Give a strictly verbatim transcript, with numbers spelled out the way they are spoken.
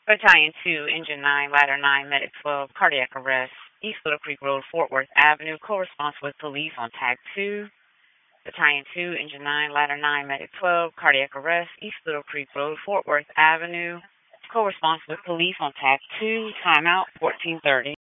Battalion two, Engine nine, Ladder nine, Medic twelve, cardiac arrest, East Little Creek Road, Fort Worth Avenue, co-response with police on tag two. Battalion two, Engine nine, Ladder nine, Medic twelve, cardiac arrest, East Little Creek Road, Fort Worth Avenue, co-response with police on tag two, timeout fourteen thirty.